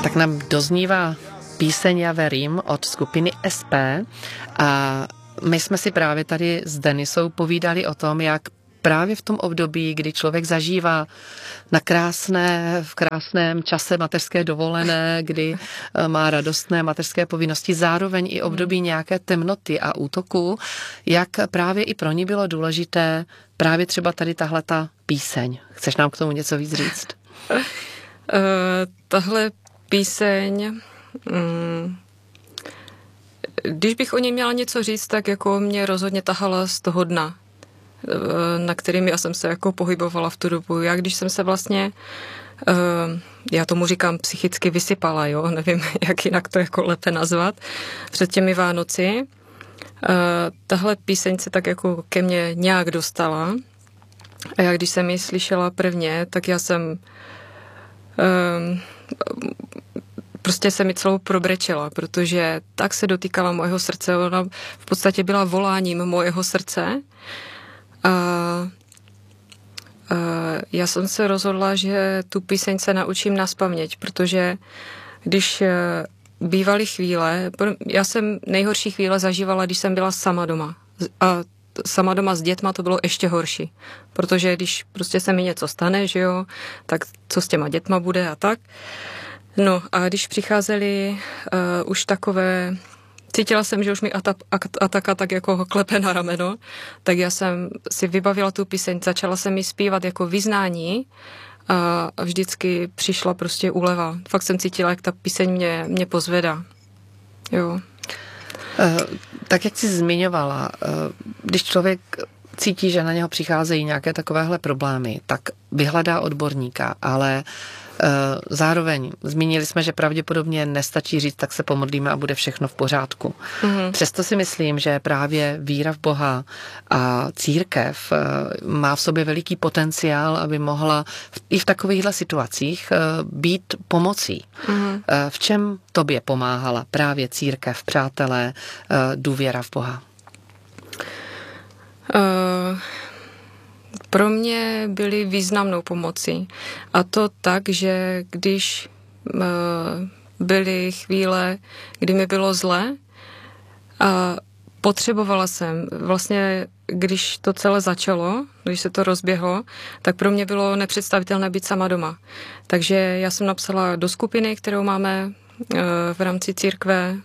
Tak nám doznívá píseň Já verím od skupiny SP a my jsme si právě tady s Denisou povídali o tom, jak právě v tom období, kdy člověk zažívá v krásném čase mateřské dovolené, kdy má radostné mateřské povinnosti, zároveň i období nějaké temnoty a útoku, jak právě i pro ní bylo důležité právě třeba tady tahleta píseň. Chceš nám k tomu něco víc říct? Tahle píseň, když bych o ní měla něco říct, tak jako mě rozhodně tahala z toho dna, na kterým já jsem se jako pohybovala v tu dobu. Já když jsem se vlastně, já tomu říkám psychicky vysypala, jo, nevím, jak jinak to jako lépe nazvat, před těmi Vánoci, tahle píseň se tak jako ke mně nějak dostala a já když jsem ji slyšela prvně, tak já jsem prostě se mi celou probrečela, protože tak se dotýkala mojeho srdce, ona v podstatě byla voláním mojeho srdce. A já jsem se rozhodla, že tu píseň se naučím nazpaměť, protože když bývaly chvíle, já jsem nejhorší chvíle zažívala, když jsem byla sama doma. A sama doma s dětma to bylo ještě horší, protože když prostě se mi něco stane, že jo, tak co s těma dětma bude a tak. No a když přicházely už takové, cítila jsem, že už mi Ataka tak jako klepe na rameno, tak já jsem si vybavila tu píseň, začala jsem ji zpívat jako vyznání a vždycky přišla prostě úleva. Fakt jsem cítila, jak ta píseň mě pozvedá. Jo. Tak jak jsi zmiňovala, když člověk cítí, že na něho přicházejí nějaké takovéhle problémy, tak vyhledá odborníka, ale zároveň zmínili jsme, že pravděpodobně nestačí říct, tak se pomodlíme a bude všechno v pořádku. Přesto si myslím, že právě víra v Boha a církev má v sobě veliký potenciál, aby mohla i v takovýchhle situacích být pomocí. V čem tobě pomáhala právě církev, přátelé, důvěra v Boha? Pro mě byly významnou pomocí. A to tak, že když byly chvíle, kdy mi bylo zle a potřebovala jsem, vlastně když to celé začalo, když se to rozběhlo, tak pro mě bylo nepředstavitelné být sama doma. Takže já jsem napsala do skupiny, kterou máme v rámci církve.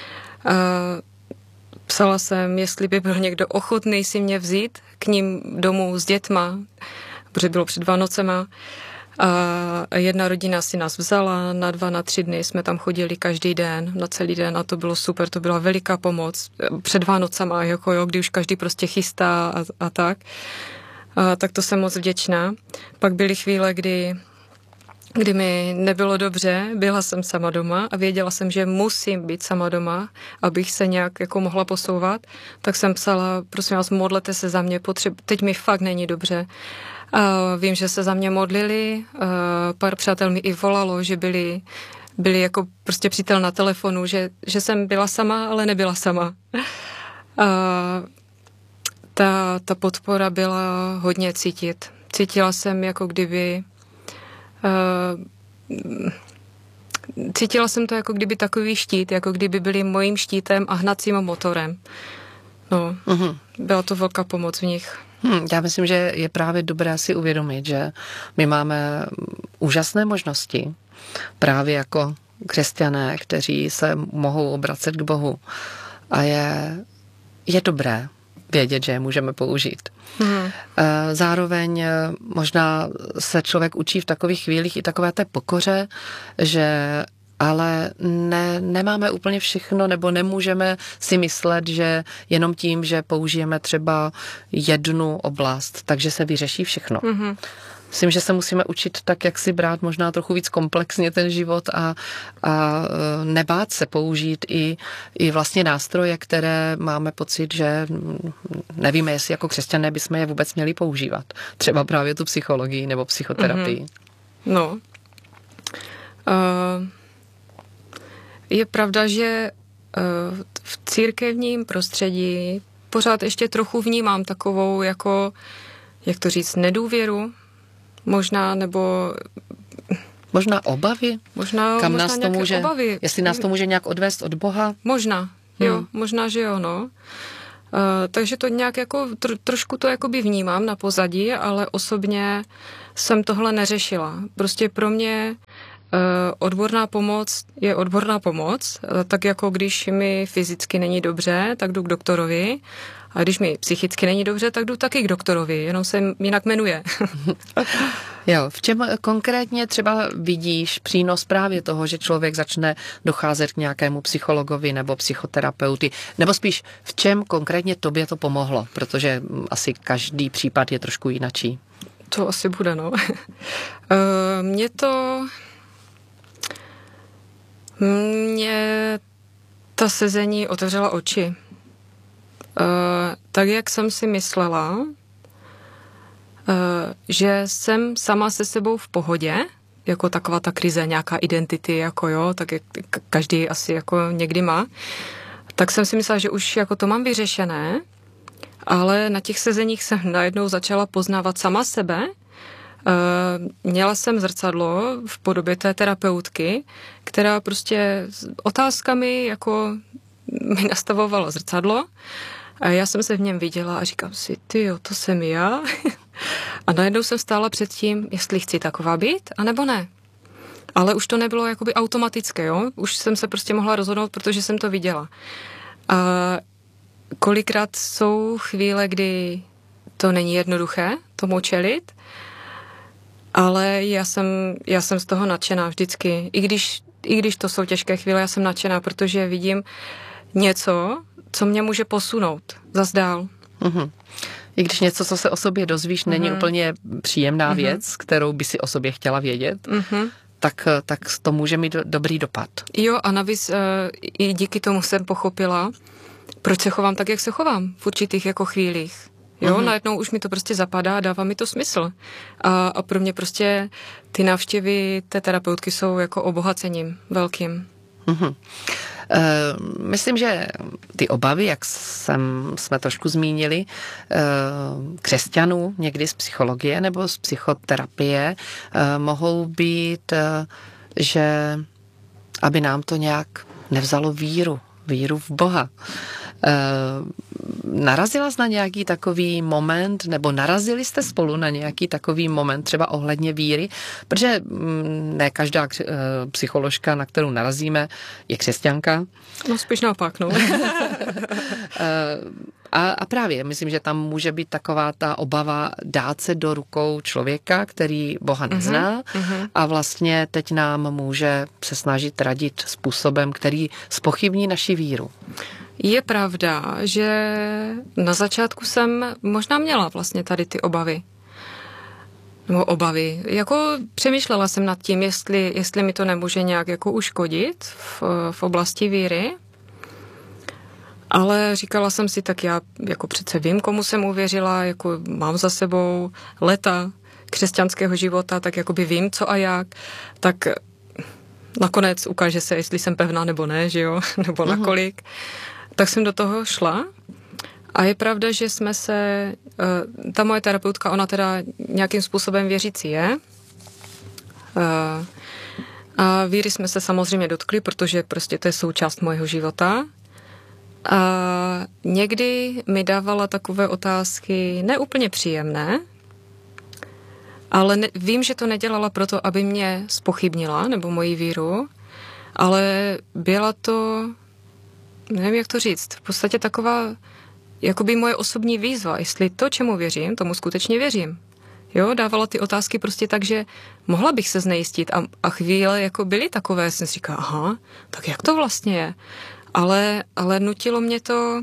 Psala jsem, jestli by byl někdo ochotný si mě vzít k ním domů s dětma, protože bylo před Vánocema. A jedna rodina si nás vzala, na 2, na 3 dny jsme tam chodili každý den, na celý den a to bylo super, to byla veliká pomoc. Před Vánocema, jako jo, kdy už každý prostě chystá a tak. Tak to jsem moc vděčná. Pak byly chvíle, kdy mi nebylo dobře, byla jsem sama doma a věděla jsem, že musím být sama doma, abych se nějak jako mohla posouvat, tak jsem psala, prosím vás, modlete se za mě, teď mi fakt není dobře. A vím, že se za mě modlili, pár přátel mi i volalo, že byli jako prostě přítel na telefonu, že jsem byla sama, ale nebyla sama. A ta podpora byla hodně cítit. Cítila jsem, jako kdyby cítila jsem to, jako kdyby takový štít, jako kdyby byli mojím štítem a hnacím motorem. No, byla to velká pomoc v nich. Já myslím, že je právě dobré si uvědomit, že my máme úžasné možnosti právě jako křesťané, kteří se mohou obracet k Bohu. A je dobré vědět, že je můžeme použít. Zároveň možná se člověk učí v takových chvílích i takové té pokoře, že ale nemáme úplně všechno, nebo nemůžeme si myslet, že jenom tím, že použijeme třeba jednu oblast, takže se vyřeší všechno. Myslím, že se musíme učit tak, jak si brát možná trochu víc komplexně ten život a nebát se použít i vlastně nástroje, které máme pocit, že nevíme, jestli jako křesťané bychom je vůbec měli používat. Třeba právě tu psychologii nebo psychoterapii. No. Je pravda, že v církevním prostředí pořád ještě trochu vnímám takovou jako, jak to říct, nedůvěru možná, nebo Možná obavy? Kam možná nás to může, obavy. Jestli nás to může nějak odvést od Boha? Možná, jo, možná, že jo, no. Takže to nějak jako trošku to jakoby vnímám na pozadí, ale osobně jsem tohle neřešila. Prostě pro mě odborná pomoc je odborná pomoc, tak jako když mi fyzicky není dobře, tak jdu k doktorovi, a když mi psychicky není dobře, tak jdu taky k doktorovi, jenom se jinak jmenuje. Jo, v čem konkrétně třeba vidíš přínos právě toho, že člověk začne docházet k nějakému psychologovi nebo psychoterapeuty, nebo spíš v čem konkrétně tobě to pomohlo, protože asi každý případ je trošku jinačí. To asi bude, no. Mě ta sezení otevřela oči. Tak, jak jsem si myslela, že jsem sama se sebou v pohodě, jako taková ta krize, nějaká identity, jako jo, tak jak každý asi jako někdy má, tak jsem si myslela, že už jako to mám vyřešené, ale na těch sezeních jsem najednou začala poznávat sama sebe. Měla jsem zrcadlo v podobě té terapeutky, která prostě otázkami jako mi nastavovala zrcadlo a já jsem se v něm viděla a říkám si, tyjo, to jsem já. A najednou jsem stála před tím, jestli chci taková být, anebo ne. Ale už to nebylo jakoby automatické, jo? Už jsem se prostě mohla rozhodnout, protože jsem to viděla. A kolikrát jsou chvíle, kdy to není jednoduché tomu čelit, ale já jsem z toho nadšená vždycky. I když to jsou těžké chvíle, já jsem nadšená, protože vidím něco, co mě může posunout zas dál. Mm-hmm. I když něco, co se o sobě dozvíš, není úplně příjemná věc, kterou by si o sobě chtěla vědět, tak to může mít dobrý dopad. Jo, a navíc i díky tomu jsem pochopila, proč se chovám tak, jak se chovám v určitých jako chvílích. Jo, najednou už mi to prostě zapadá a dává mi to smysl. A pro mě prostě ty návštěvy té terapeutky jsou jako obohacením velkým. Myslím, že ty obavy, jak jsme trošku zmínili, křesťanů někdy z psychologie nebo z psychoterapie, mohou být, že aby nám to nějak nevzalo víru v Boha. Narazila jsi na nějaký takový moment, nebo narazili jste spolu na nějaký takový moment třeba ohledně víry? Protože ne každá psycholožka, na kterou narazíme, je křesťanka. No spíš naopak, no. A právě, myslím, že tam může být taková ta obava dát se do rukou člověka, který Boha nezná a vlastně teď nám může se snažit radit způsobem, který zpochybní naši víru. Je pravda, že na začátku jsem možná měla vlastně tady ty obavy. Nebo obavy. Jako přemýšlela jsem nad tím, jestli mi to nemůže nějak jako uškodit v oblasti víry. Ale říkala jsem si, tak já jako přece vím, komu jsem uvěřila, jako mám za sebou léta křesťanského života, tak jakoby vím, co a jak. Tak nakonec ukáže se, jestli jsem pevná nebo ne, že jo, nebo nakolik. Tak jsem do toho šla a je pravda, že jsme se, ta moje terapeutka, ona teda nějakým způsobem věřící je a víry jsme se samozřejmě dotkli, protože prostě to je součást mojeho života a někdy mi dávala takové otázky neúplně příjemné, ale vím, že to nedělala proto, aby mě zpochybnila nebo moji víru, ale byla to, nevím, jak to říct, v podstatě taková jakoby moje osobní výzva, jestli to, čemu věřím, tomu skutečně věřím. Jo, dávala ty otázky prostě tak, že mohla bych se znejistit a chvíle jako byly takové, jsem si říkala, aha, tak jak to vlastně je? Ale nutilo mě to,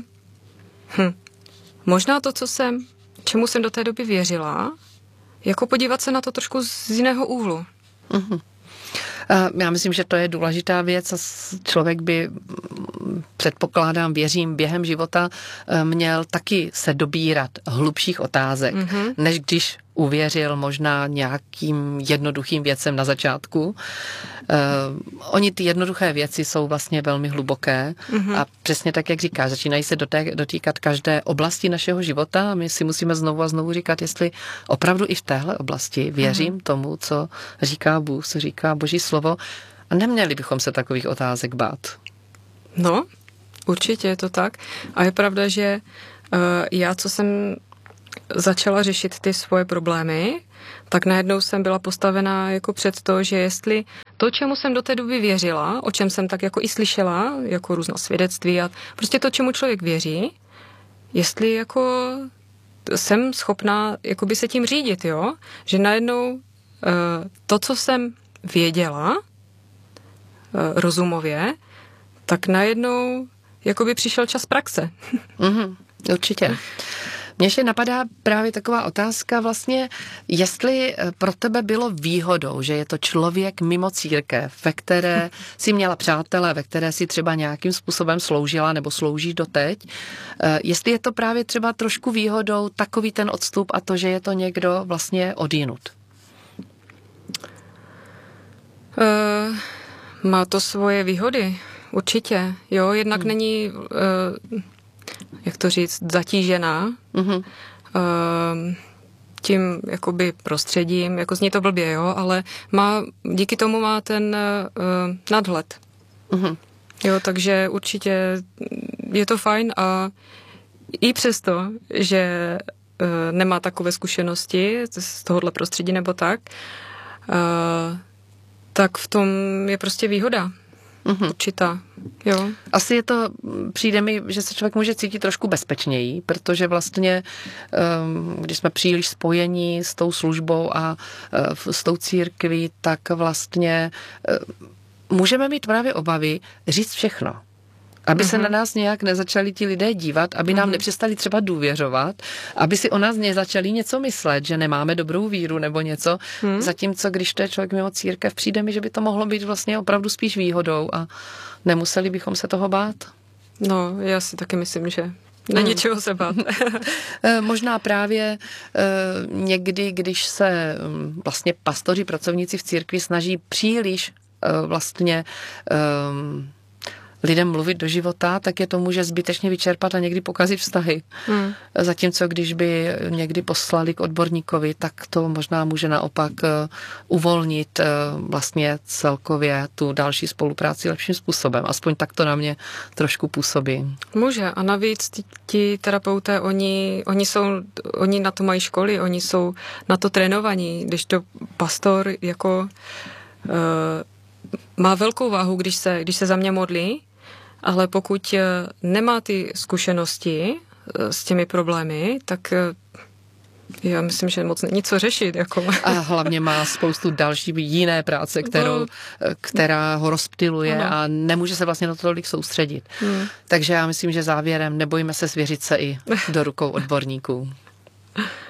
možná to, čemu jsem do té doby věřila, jako podívat se na to trošku z jiného úhlu. Já myslím, že to je důležitá věc a člověk by předpokládám, věřím, během života měl taky se dobírat hlubších otázek, než když uvěřil možná nějakým jednoduchým věcem na začátku. Oni ty jednoduché věci jsou vlastně velmi hluboké a přesně tak, jak říkáš, začínají se dotýkat každé oblasti našeho života a my si musíme znovu a znovu říkat, jestli opravdu i v téhle oblasti věřím tomu, co říká Bůh, co říká Boží slovo a neměli bychom se takových otázek bát. No, určitě je to tak. A je pravda, že já, co jsem začala řešit ty svoje problémy, tak najednou jsem byla postavená jako před to, že jestli to, čemu jsem do té doby věřila, o čem jsem tak jako i slyšela, jako různá svědectví a prostě to, čemu člověk věří, jestli jako jsem schopná jakoby se tím řídit, jo? Že najednou to, co jsem věděla rozumově, tak najednou jakoby přišel čas praxe. Určitě. Mně ještě napadá právě taková otázka vlastně, jestli pro tebe bylo výhodou, že je to člověk mimo církev, ve které si měla přátele, ve které si třeba nějakým způsobem sloužila nebo sloužíš doteď, jestli je to právě třeba trošku výhodou takový ten odstup a to, že je to někdo vlastně odjinud. Má to svoje výhody, určitě. Jo, jednak není, jak to říct, zatížená tím jakoby prostředím, jako zní to blbě, jo, ale díky tomu má ten nadhled. Jo, takže určitě je to fajn a i přesto, že nemá takové zkušenosti z tohohle prostředí nebo tak, tak v tom je prostě výhoda. Určitá, jo. Asi je to, přijde mi, že se člověk může cítit trošku bezpečněji, protože vlastně, když jsme příliš spojení s tou službou a s tou církví, tak vlastně můžeme mít právě obavy říct všechno. Aby se na nás nějak nezačali ti lidé dívat, aby nám nepřestali třeba důvěřovat, aby si o nás nezačali něco myslet, že nemáme dobrou víru nebo něco. Zatímco, když to je člověk mimo církev, přijde mi, že by to mohlo být vlastně opravdu spíš výhodou a nemuseli bychom se toho bát. No, já si taky myslím, že není čeho se bát. Možná právě někdy, když se vlastně pastoři, pracovníci v církvi snaží příliš vlastně lidem mluvit do života, tak je to může zbytečně vyčerpat a někdy pokazit vztahy. Zatímco, když by někdy poslali k odborníkovi, tak to možná může naopak uvolnit vlastně celkově tu další spolupráci lepším způsobem. Aspoň tak to na mě trošku působí. Může a navíc ti terapeuté, oni na to mají školy, oni jsou na to trénovaní, když to pastor jako má velkou váhu, když se za mě modlí, ale pokud nemá ty zkušenosti s těmi problémy, tak já myslím, že moc není co řešit. Jako. A hlavně má spoustu další jiné práce, která ho rozptyluje a nemůže se vlastně na to tolik soustředit. Takže já myslím, že závěrem nebojíme se svěřit se i do rukou odborníků.